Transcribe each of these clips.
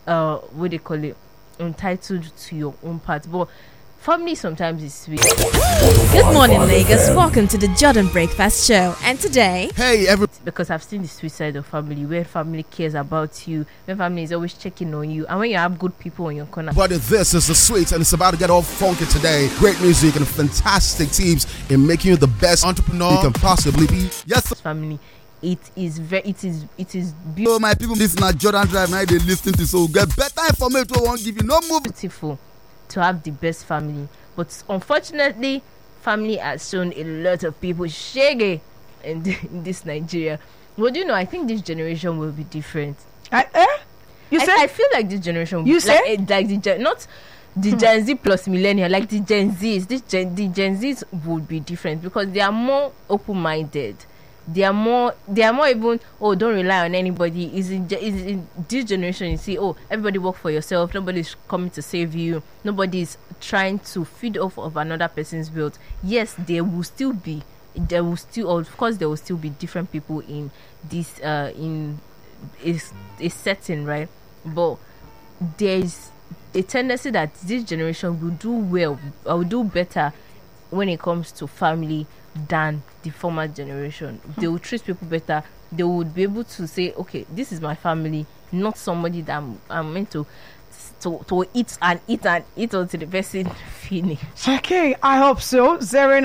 what they call it, entitled to your own part. But family sometimes is sweet. Good morning, Lagos. Welcome to the Jordan Breakfast Show. And today, Because I've seen the sweet side of family, where family cares about you, when family is always checking on you, and when you have good people on your corner. But this is the sweet, and it's about to get all funky today. Great music and fantastic teams in making you the best entrepreneur you can possibly be. Yes, Family, it is beautiful. so my people, this is not Jordan Drive. Now they listen to, so get better information. We won't give you no move. Beautiful to have the best family, but unfortunately family has shown a lot of people shaggy in this Nigeria. But I think this generation will be different. you say? I feel like this generation will You be say? not the Gen Z plus millennial, like the Gen Zs. The Gen Zs would be different because they are more open-minded. They are more even, don't rely on anybody. Is in this generation, you see, everybody work for yourself. Nobody's coming to save you. Nobody's trying to feed off of another person's wealth. Yes, there will still be different people in this in a setting, right? But there's a tendency that this generation will do well or will do better when it comes to family than the former generation. They will treat people better. They would be able to say, okay, this is my family, not somebody that I'm meant to eat until the person finish. Okay, I hope so.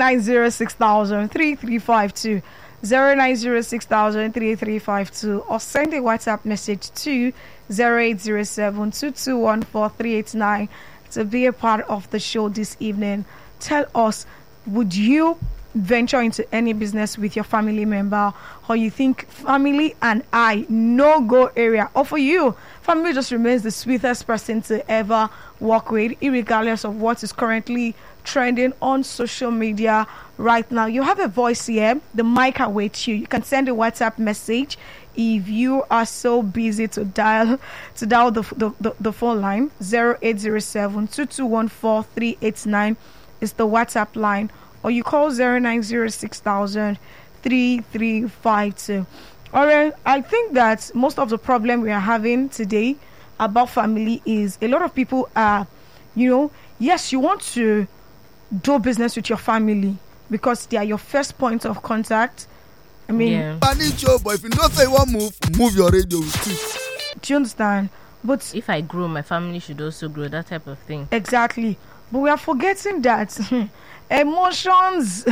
09060003352, 09060003352, or send a WhatsApp message to 0807221438 to be a part of the show this evening. Tell us, would you venture into any business with your family member, or you think family and I no go area, or for you family just remains the sweetest person to ever work with, irregardless of what is currently trending on social media right now? You have a voice here, the mic awaits you. You can send a WhatsApp message if you are so busy to dial the phone line. 0807-2214-389 is the WhatsApp line, or you call 09060003352. Alright, I think that most of the problem we are having today about family is a lot of people are, yes, you want to do business with your family because they are your first point of contact. I mean, But if you don't say one move your radio with it. do you understand? But If I grow, my family should also grow, that type of thing. exactly. But we are forgetting that emotions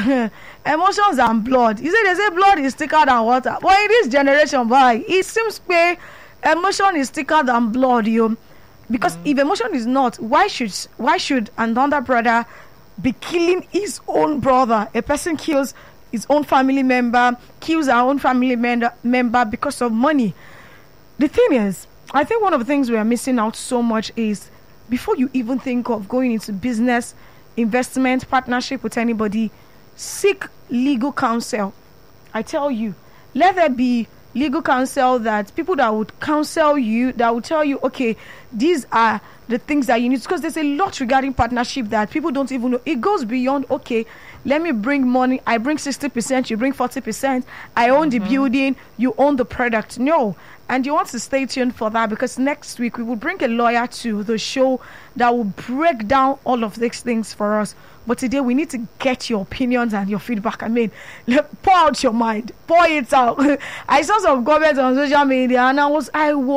and blood. You say they say blood is thicker than water. But in this generation, it seems like emotion is thicker than blood, because if emotion is not, why should another brother be killing his own brother? A person kills his own family member, kills our own family member because of money. The thing is, I think one of the things we are missing out so much is, before you even think of going into business, investment, partnership with anybody, seek legal counsel. I tell you, let there be legal counsel, that people that would counsel you, that would tell you, okay, these are the things that you need, because there's a lot regarding partnership that people don't even know. It goes beyond, okay, let me bring money, I bring 60%, you bring 40%, I own the building, you own the product. No. And you want to stay tuned for that, because next week we will bring a lawyer to the show that will break down all of these things for us. But today we need to get your opinions and your feedback. I mean, pour out your mind, pour it out. I saw some comments on social media and I was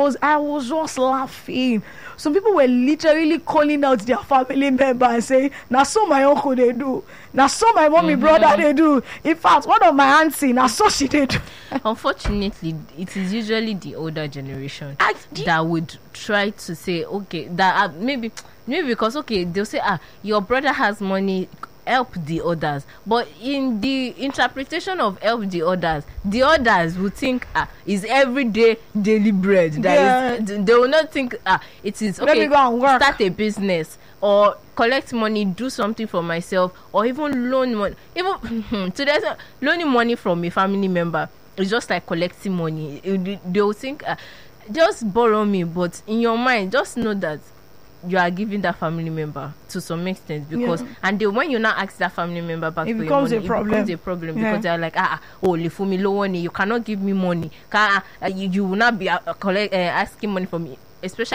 just laughing. Some people were literally calling out their family member and saying, "Now so my uncle they do, now so my mommy brother they do. In fact, one of my auntie, now so she did." Unfortunately, it is usually the older generation that would try to say, okay, that maybe because, okay, they'll say, your brother has money, help the others. But in the interpretation of help the others would think, is everyday daily bread. They will not think, it is, okay, let me go and work, start a business, or collect money, do something for myself, or even loan money. Even today, loaning money from a family member is just like collecting money. They will think, just borrow me, but in your mind, just know that you are giving that family member to some extent, because and then when you now ask that family member back, it becomes a problem because they're like, Lifumi low money, you cannot give me money, you will not be asking money from me, especially